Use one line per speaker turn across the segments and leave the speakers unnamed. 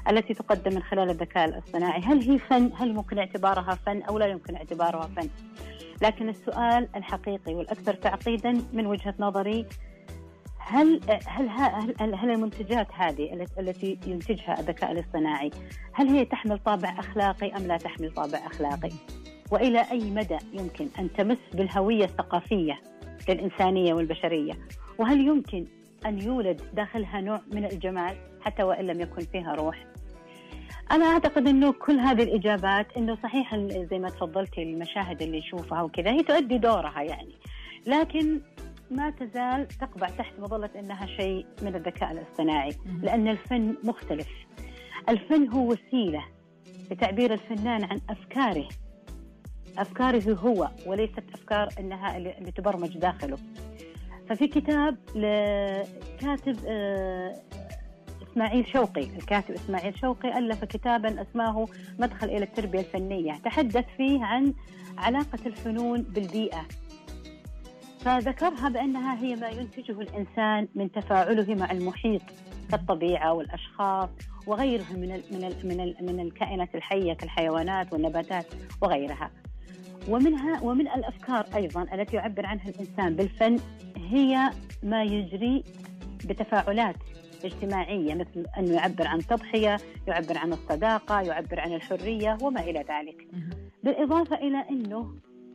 التي تقدم من خلال الذكاء الاصطناعي، هل هي فن؟ هل ممكن اعتبارها فن أو لا يمكن اعتبارها فن؟ لكن السؤال الحقيقي والأكثر تعقيدا من وجهة نظري، هل المنتجات هذه التي ينتجها الذكاء الاصطناعي هل هي تحمل طابع أخلاقي أم لا تحمل طابع أخلاقي؟ وإلى أي مدى يمكن أن تمس بالهوية الثقافية للإنسانية والبشرية؟ وهل يمكن أن يولد داخلها نوع من الجمال حتى وإن لم يكن فيها روح؟ أنا أعتقد أنه كل هذه الإجابات، أنه صحيح زي ما تفضلتي المشاهد اللي نشوفها وكذا هي تؤدي دورها يعني، لكن ما تزال تقبع تحت مظلة أنها شيء من الذكاء الاصطناعي، لأن الفن مختلف. الفن هو وسيلة لتعبير الفنان عن أفكاره هو، وليست أفكار أنها اللي تبرمج داخله. ففي كتاب لكاتب الكاتب إسماعيل شوقي ألف كتابا اسمه مدخل إلى التربية الفنية، تحدث فيه عن علاقة الفنون بالبيئة، فذكرها بأنها هي ما ينتجه الإنسان من تفاعله مع المحيط كالطبيعة والأشخاص وغيرها من الكائنات الحية كالحيوانات والنباتات وغيرها. ومن الأفكار أيضا التي يعبر عنها الإنسان بالفن هي ما يجري بتفاعلات اجتماعية، مثل أنه يعبر عن تضحية، يعبر عن الصداقة، يعبر عن الحرية وما إلى ذلك. بالإضافة إلى أنه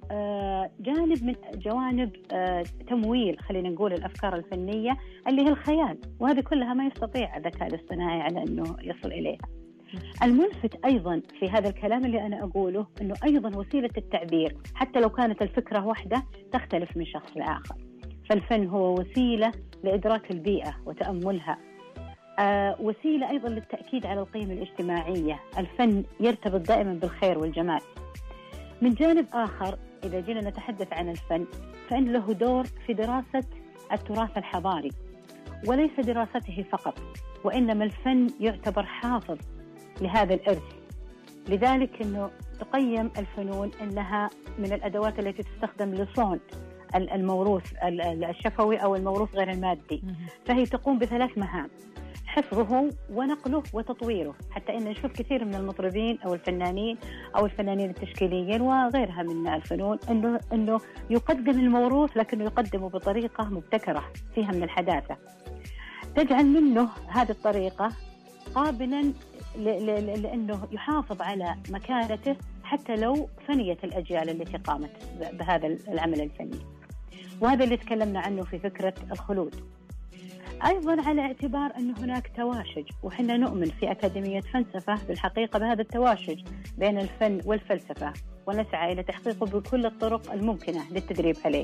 جانب من جوانب تمويل، خلينا نقول، الأفكار الفنية اللي هي الخيال، وهذه كلها ما يستطيع الذكاء الاصطناعي على أنه يصل إليها. الملفت أيضا في هذا الكلام اللي أنا أقوله أنه أيضا وسيلة التعبير حتى لو كانت الفكرة واحدة تختلف من شخص لآخر، فالفن هو وسيلة لإدراك البيئة وتأملها، وسيلة أيضا للتأكيد على القيم الاجتماعية. الفن يرتبط دائما بالخير والجمال. من جانب آخر، إذا جينا نتحدث عن الفن فإن له دور في دراسة التراث الحضاري، وليس دراسته فقط، وإنما الفن يعتبر حافظ لهذا الإرث. لذلك أنه تقيم الفنون أنها من الأدوات التي تستخدم لصون الموروث الشفوي أو الموروث غير المادي، فهي تقوم بثلاث مهام: حفظه ونقله وتطويره. حتى إن نشوف كثير من المطربين أو الفنانين التشكيليين وغيرها من الفنون أنه يقدم الموروث، لكنه يقدمه بطريقة مبتكرة فيها من الحداثة، تجعل منه هذه الطريقة قابلا لأنه يحافظ أيضا مكانته حتى لو فنيت الأجيال التي قامت بهذا العمل الفني. وهذا اللي تكلمنا عنه في فكرة الخلود. أيضا على اعتبار أن هناك تواشج، وحنا نؤمن في أكاديمية فلسفة بالحقيقة بهذا التواشج بين الفن والفلسفة، ونسعى إلى تحقيقه بكل الطرق الممكنة للتدريب عليه.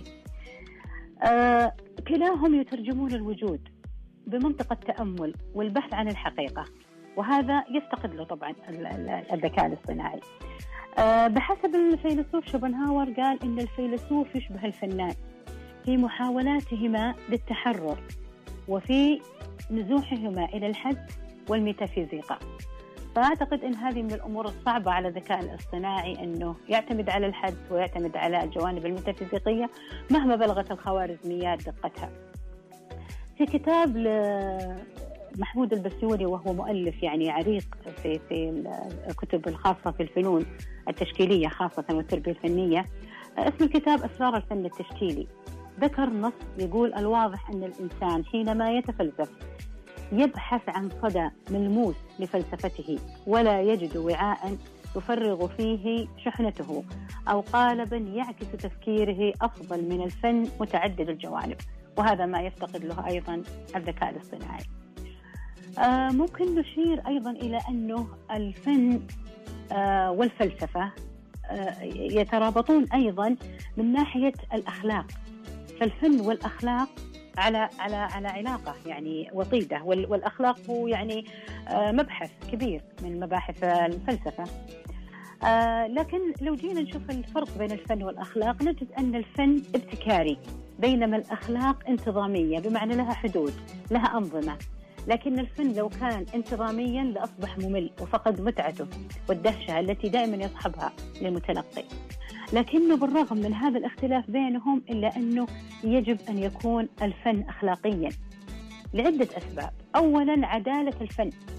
كلاهم يترجمون الوجود بمنطق التأمل والبحث عن الحقيقة، وهذا يفتقد له طبعا الذكاء الاصطناعي. بحسب الفيلسوف شوبنهاور قال إن الفيلسوف يشبه الفنان في محاولاتهما للتحرر وفي نزوحهما إلى الحد والميتافيزيقا. فأعتقد أن هذه من الأمور الصعبة على الذكاء الاصطناحي، أنه يعتمد على الحد ويعتمد على الجوانب الميتافيزيقية مهما بلغت الخوارزميات دقتها. في كتاب محمود البسيوني، وهو مؤلف يعني عريق في الكتب الخاصة في الفنون التشكيلية خاصة والتربية الفنية، اسم الكتاب أسرار الفن التشكيلي، ذكر نص يقول: الواضح أن الإنسان حينما يتفلسف يبحث عن صدى ملموس لفلسفته، ولا يجد وعاء يفرغ فيه شحنته أو قالبا يعكس تفكيره أفضل من الفن متعدد الجوانب. وهذا ما يفتقد له أيضا الذكاء الاصطناعي. ممكن نشير أيضا إلى أنه الفن والفلسفة يترابطون أيضا من ناحية الأخلاق، فالفن والأخلاق على علاقة يعني وطيدة، والأخلاق هو يعني مبحث كبير من مباحث الفلسفة. لكن لو جينا نشوف الفرق بين الفن والأخلاق نجد أن الفن ابتكاري، بينما الأخلاق انتظامية، بمعنى لها حدود، لها أنظمة. لكن الفن لو كان انتظاميا لأصبح ممل وفقد متعته والدهشة التي دائما يصحبها للمتلقي. لكنه بالرغم من هذا الاختلاف بينهم إلا أنه يجب أن يكون الفن أخلاقيا لعدة أسباب. أولا، عدالة الفن،